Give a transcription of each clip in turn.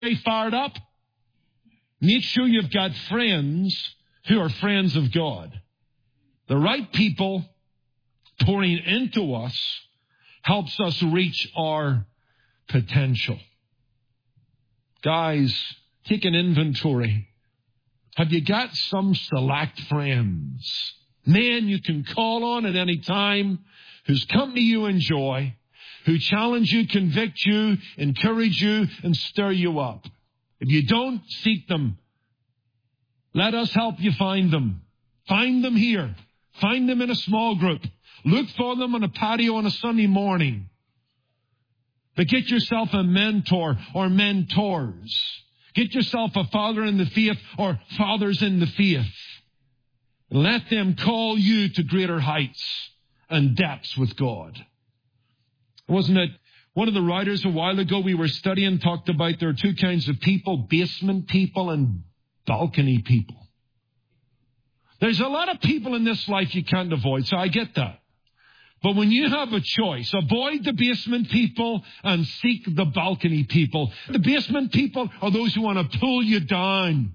Stay fired up. Make sure you've got friends who are friends of God. The right people pouring into us helps us reach our potential. Guys, take an inventory. Have you got some select friends? Men you can call on at any time, whose company you enjoy, who challenge you, convict you, encourage you, and stir you up. If you don't, seek them. Let us help you find them. Find them here. Find them in a small group. Look for them on a patio on a Sunday morning. But get yourself a mentor or mentors. Get yourself a father in the faith or fathers in the faith. Let them call you to greater heights and depths with God. Wasn't it one of the writers a while ago we were studying talked about there are two kinds of people, basement people and balcony people. There's a lot of people in this life you can't avoid, so I get that. But when you have a choice, avoid the basement people and seek the balcony people. The basement people are those who want to pull you down,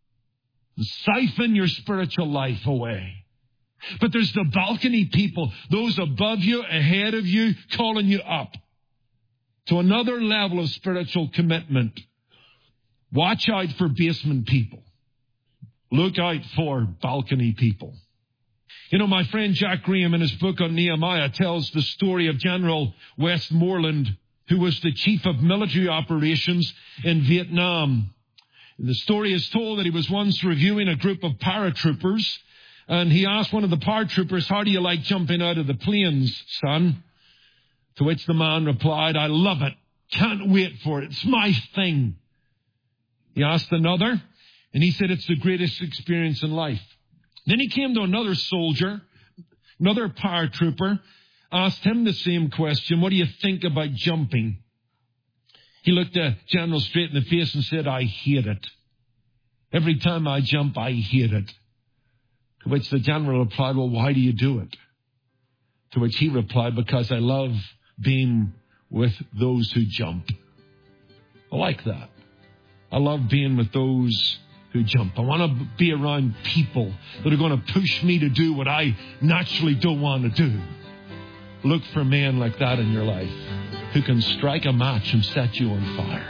siphon your spiritual life away. But there's the balcony people, those above you, ahead of you, calling you up to another level of spiritual commitment. Watch out for basement people. Look out for balcony people. You know, my friend Jack Graham in his book on Nehemiah tells the story of General Westmoreland, who was the chief of military operations in Vietnam. The story is told that he was once reviewing a group of paratroopers, and he asked one of the paratroopers, "How do you like jumping out of the planes, son?" To which the man replied, "I love it. Can't wait for it. It's my thing." He asked another, and he said, "It's the greatest experience in life." Then he came to another soldier, another paratrooper, asked him the same question, "What do you think about jumping?" He looked the general straight in the face and said, "I hate it. Every time I jump, I hate it." To which the general replied, "Well, why do you do it?" To which he replied, "Because I love being with those who jump." I like that. I love being with those who jump. I want to be around people that are going to push me to do what I naturally don't want to do. Look for men like that in your life who can strike a match and set you on fire.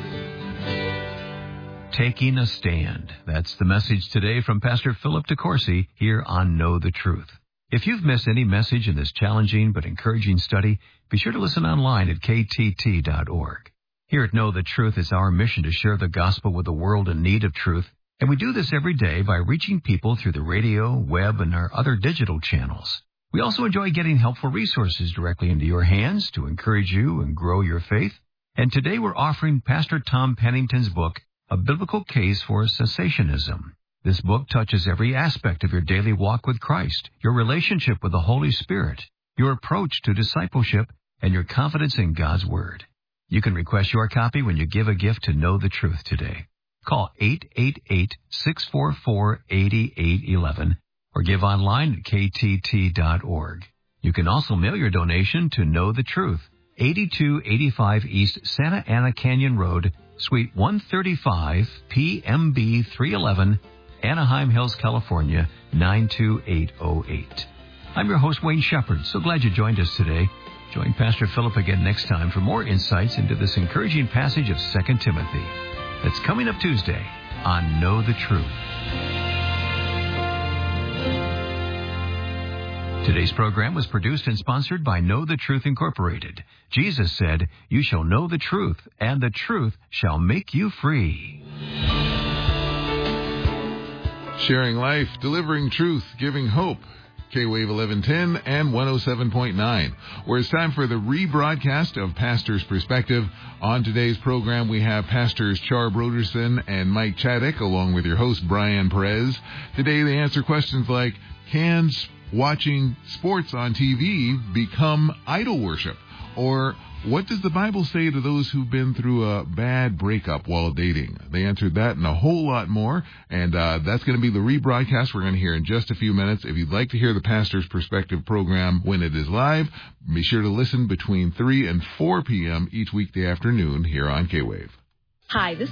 Taking a stand. That's the message today from Pastor Philip DeCourcy here on Know the Truth. If you've missed any message in this challenging but encouraging study, be sure to listen online at ktt.org. Here at Know the Truth, it's our mission to share the gospel with a world in need of truth, and we do this every day by reaching people through the radio, web, and our other digital channels. We also enjoy getting helpful resources directly into your hands to encourage you and grow your faith. And today we're offering Pastor Tom Pennington's book, A Biblical Case for Cessationism. This book touches every aspect of your daily walk with Christ, your relationship with the Holy Spirit, your approach to discipleship, and your confidence in God's Word. You can request your copy when you give a gift to Know the Truth today. Call 888-644-8811 or give online at ktt.org. You can also mail your donation to Know the Truth, 8285 East Santa Ana Canyon Road, Suite 135, PMB 311, Anaheim Hills, California, 92808. I'm your host, Wayne Shepherd. So glad you joined us today. Join Pastor Philip again next time for more insights into this encouraging passage of 2 Timothy. That's coming up Tuesday on Know the Truth. Today's program was produced and sponsored by Know the Truth Incorporated. Jesus said, "You shall know the truth, and the truth shall make you free." Sharing life, delivering truth, giving hope. K-Wave 1110 and 107.9, where it's time for the rebroadcast of Pastor's Perspective. On today's program, we have Pastors Char Broderson and Mike Chaddick, along with your host, Brian Perez. Today, they answer questions like, can watching sports on TV become idol worship? Or what does the Bible say to those who've been through a bad breakup while dating? They answered that and a whole lot more, and that's going to be the rebroadcast we're going to hear in just a few minutes. If you'd like to hear the Pastor's Perspective program when it is live, be sure to listen between 3 and 4 p.m. each weekday afternoon here on K-Wave. Hi, this